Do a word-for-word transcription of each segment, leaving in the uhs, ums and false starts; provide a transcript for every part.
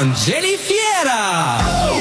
con Jenny Fiera.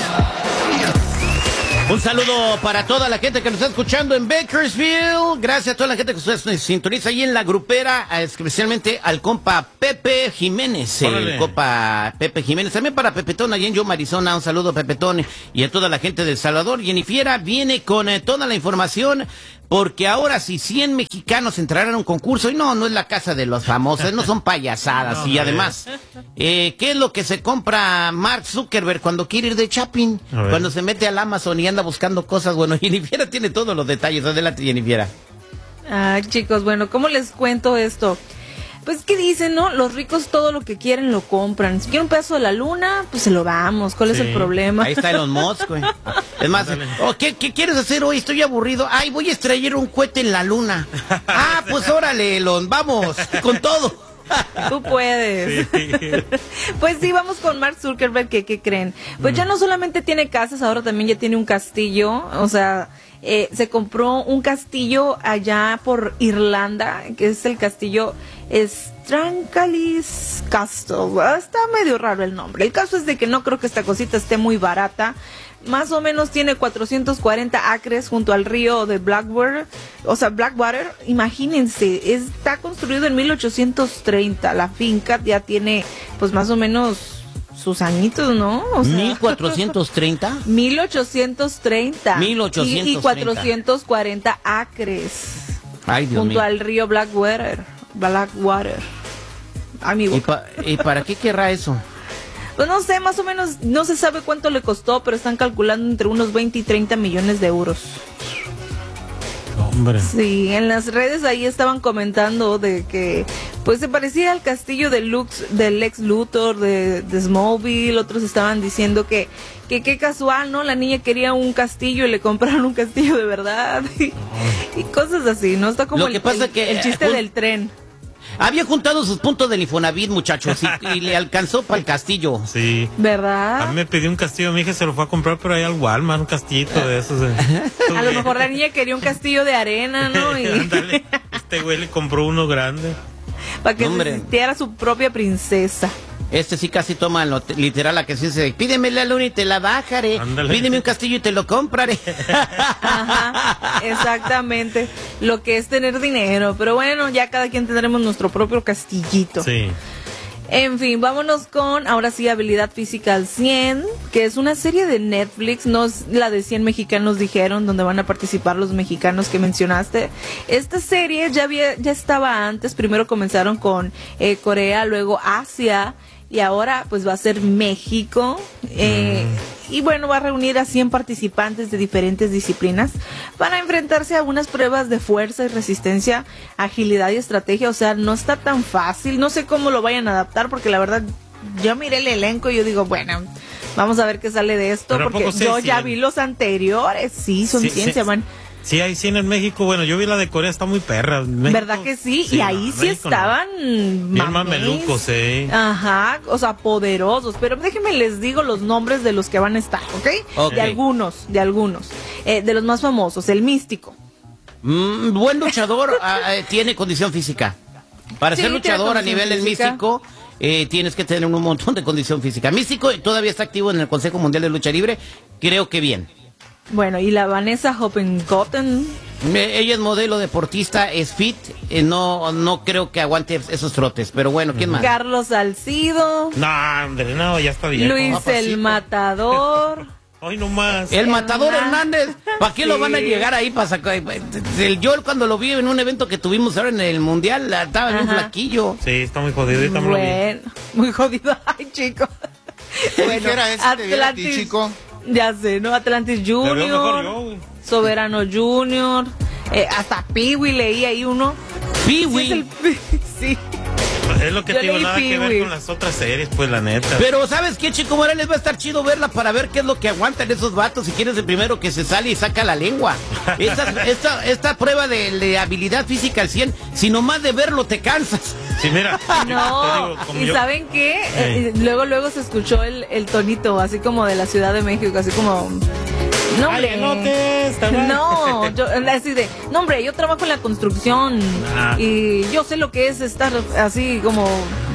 Un saludo para toda la gente que nos está escuchando en Bakersfield. Gracias a toda la gente que se sintoniza ahí en la grupera, especialmente al compa Pepe Jiménez. El compa Pepe Jiménez. También para Pepetón, allí en Yuma, Arizona. Un saludo a Pepetón y a toda la gente de El Salvador. Jenny Fiera viene con eh, toda la información. Porque ahora si cien mexicanos entrarán a un concurso, y no, no es la casa de los famosos, no son payasadas. No, y además, eh, ¿qué es lo que se compra Mark Zuckerberg cuando quiere ir de shopping? Cuando se mete al Amazon y anda buscando cosas. Bueno, Jenny Fiera tiene todos los detalles. Adelante, Jenny Fiera. Ay, chicos, bueno, ¿cómo les cuento esto? Pues, ¿qué dicen, no? Los ricos todo lo que quieren lo compran. Si quieren un pedazo de la luna, pues se lo damos. ¿Cuál sí. es el problema? Ahí está Elon Musk, güey. Es más, oh, ¿qué, ¿qué quieres hacer hoy? Estoy aburrido. Ay, voy a extraer un cohete en la luna. Ah, pues órale, Elon, vamos, con todo. Tú puedes. Sí. Pues sí, vamos con Mark Zuckerberg, que ¿qué creen? Pues mm. ya no solamente tiene casas, ahora también ya tiene un castillo, o sea... Eh, se compró un castillo allá por Irlanda, que es el castillo Strancalis Castle. Está medio raro el nombre. El caso es de que no creo que esta cosita esté muy barata. Más o menos tiene cuatrocientos cuarenta acres junto al río de Blackwater. O sea, Blackwater, imagínense, está construido en mil ochocientos treinta. La finca ya tiene, pues más o menos... sus añitos, ¿no? O sea, ¿mil cuatrocientos treinta? mil ochocientos treinta. mil ochocientos treinta. Y, y cuatrocientos cuarenta acres. Ay, Dios junto mío. al río Blackwater. Blackwater. Amigo. ¿Y, pa, ¿Y para qué querrá eso? Pues no sé, más o menos, no se sabe cuánto le costó, pero están calculando entre unos veinte y treinta millones de euros. Hombre. Sí, en las redes ahí estaban comentando de que pues se parecía al castillo de Lux, del Lex Luthor de, de Smallville. Otros estaban diciendo que que qué casual, ¿no? La niña quería un castillo y le compraron un castillo de verdad y, y cosas así, ¿no? Está como Lo que el, pasa el, que, el chiste un... del tren. Había juntado sus puntos del Infonavit, muchachos, y, y le alcanzó para el castillo. Sí. ¿Verdad? A mí me pidió un castillo, mi hija se lo fue a comprar, pero ahí al Walmart, un castillito de esos. Eh. A lo mejor la niña quería un castillo de arena, ¿no? Y... Ándale, este güey le compró uno grande. Para que Hombre. se sintiera su propia princesa. Este sí casi toma lo literal la que se dice, pídeme la luna y te la bajaré. Ándale. Pídeme un castillo y te lo compraré. Ajá, exactamente. Lo que es tener dinero. Pero bueno, ya cada quien tendremos nuestro propio castillito. Sí. En fin, vámonos con, ahora sí, Habilidad Física al cien, que es una serie de Netflix, no es la de cien mexicanos dijeron, donde van a participar los mexicanos que mencionaste. Esta serie ya había, ya estaba antes, primero comenzaron con eh, Corea, luego Asia, y ahora pues va a ser México. Eh, mm. Y bueno, va a reunir a cien participantes de diferentes disciplinas para enfrentarse a unas pruebas de fuerza y resistencia, agilidad y estrategia. O sea, no está tan fácil. No sé cómo lo vayan a adaptar, porque la verdad yo miré el elenco y yo digo, bueno, vamos a ver qué sale de esto, porque yo ya vi los anteriores. Sí, son sí, ciencia, sí. man. Sí, hay cien en México. Bueno, yo vi la de Corea, está muy perra. México, ¿verdad que sí? sí Y ahí no, sí México estaban no. Bien mamelucos, sí. Ajá, o sea, poderosos. Pero déjenme les digo los nombres de los que van a estar, ¿ok? okay. De algunos, de algunos. Eh, de los más famosos, el Místico. Mm, buen luchador, uh, tiene condición física. Para sí, ser luchador a nivel del Místico... Eh, tienes que tener un montón de condición física. Místico todavía está activo en el Consejo Mundial de Lucha Libre. Creo que bien. Bueno, y la Vanessa Hoppengotten. Eh, ella es modelo, deportista, es fit. Eh, no no creo que aguante esos trotes. Pero bueno, ¿quién más? Carlos Salcido. No, hombre, no, ya está bien. Luis el Matador. Ay, no más. El, el Matador Hernández. ¿Para qué sí. lo van a llegar ahí para sacar? El Joel, cuando lo vi en un evento que tuvimos ahora en el Mundial, estaba bien flaquillo. Sí, está muy jodido. Bueno, muy jodido. Ay, chico. Bueno, ¿qué era ese Atlantis, ti, chico? Ya sé, ¿no? Atlantis Junior, yo, Soberano Junior, eh, hasta Peewee leí ahí uno. Peewee. Sí, es, sí. Pues es lo que tengo nada que ver con las otras series, pues la neta. Pero ¿sabes qué, Chico Morales? Va a estar chido verla para ver qué es lo que aguantan esos vatos. Si quieres el primero que se sale y saca la lengua. Esta, esta, esta prueba de, de habilidad física al cien, si nomás de verlo te cansas. Sí, mira. No, digo, ¿y yo... saben qué? Eh, luego, luego se escuchó el, el tonito, así como de la Ciudad de México, así como... No, hombre. Ay, no, yo, así de, no, hombre, yo trabajo en la construcción ah. y yo sé lo que es estar así como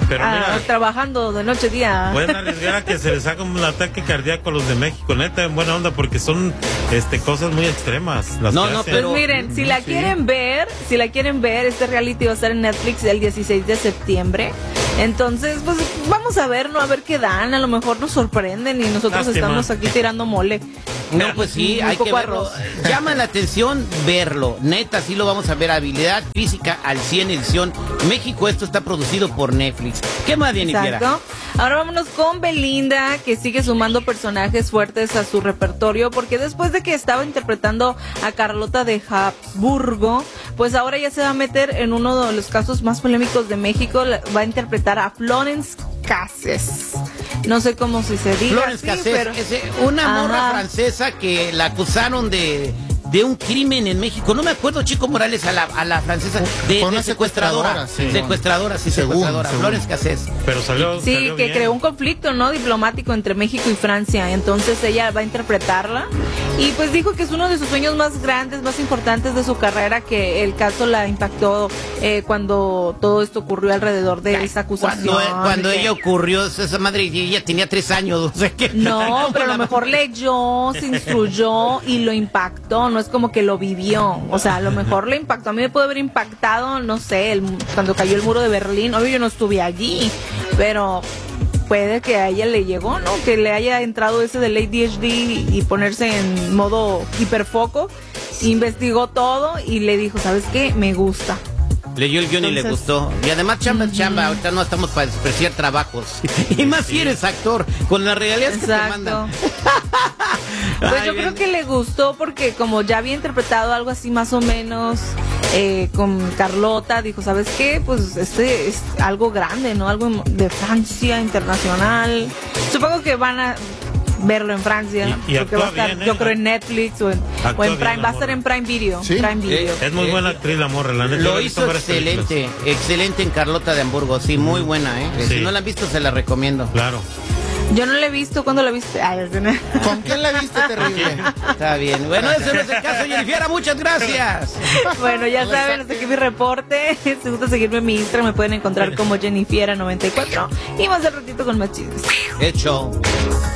Pero ah, mira, trabajando de noche día. Pueden arriesgar a que se les haga un ataque cardíaco a los de México, neta, en buena onda, porque son este cosas muy extremas. Las no, que no, hacen. pero Pues miren, si la sí. quieren ver, si la quieren ver, este reality va a estar en Netflix el dieciséis de septiembre. Entonces, pues vamos a ver, ¿no? A ver qué dan. A lo mejor nos sorprenden y nosotros Lástima. estamos aquí tirando mole. No, pues sí, Muy hay que poco verlo. arroz. Llama la atención verlo. Neta, sí lo vamos a ver. Habilidad física al cien edición México. Esto está producido por Netflix. ¿Qué más, Jennifer? Exacto. Ahora vámonos con Belinda, que sigue sumando personajes fuertes a su repertorio, porque después de que estaba interpretando a Carlota de Habsburgo, pues ahora ya se va a meter en uno de los casos más polémicos de México. Va a interpretar a Florence Cassés. No sé cómo si se diga Florence así, Cassés, pero... es eh, una morra Ajá. francesa que la acusaron de, de un crimen en México. No me acuerdo, Chico Morales, a la, a la francesa. De, Fue una de secuestradora. secuestradora, sí. Secuestradora, sí, Según, secuestradora. según. Florence Cassés. Pero salió. Sí, salió que bien. creó un conflicto, ¿no? Diplomático entre México y Francia. Entonces ella va a interpretarla. Y pues dijo que es uno de sus sueños más grandes, más importantes de su carrera, que el caso la impactó eh, cuando todo esto ocurrió alrededor de esa acusación. Cuando, cuando Que- ella ocurrió, esa madre, y ella tenía tres años. O sea que No, pero a lo mejor leyó, se instruyó y lo impactó, no es como que lo vivió, o sea, a lo mejor lo impactó. A mí me puede haber impactado, no sé, el- cuando cayó el muro de Berlín, obvio yo no estuve allí, pero puede que a ella le llegó, ¿no? Que le haya entrado ese del A D H D y ponerse en modo hiperfoco, investigó todo y le dijo, ¿sabes qué? Me gusta. Leyó el guión y le Entonces- gustó. Y además, chamba es chamba. Ahorita no estamos para despreciar trabajos. Y más si eres actor, con las regalías que te mandan. Pues Ay, yo bien. creo que le gustó porque como ya había interpretado algo así más o menos eh, con Carlota, dijo, ¿sabes qué? Pues este es algo grande, ¿no? Algo de Francia, internacional. Supongo que van a verlo en Francia, Y- y porque va a actúa estar, bien, ¿eh? yo creo, en Netflix o en, Actúa o en bien Prime, la va a estar morra. en Prime Video. ¿Sí? Prime Video. Eh, Es muy buena actriz la morra, la neta. yo la Lo he visto hizo en varias películas. excelente, excelente en Carlota de Hamburgo, sí, muy buena, ¿eh? Sí. Si no la han visto, se la recomiendo. Claro. Yo no la he visto, ¿cuándo la viste? Ay, sí, no. ¿Con quién la viste terrible? Está bien. Bueno, ese no es el caso, Jennifer, muchas gracias. Bueno, ya saben, hasta aquí mi reporte. Si gusta seguirme en mi Instagram, me pueden encontrar como Jennifiera noventa y cuatro. Y más al ratito con más chismes. Hecho.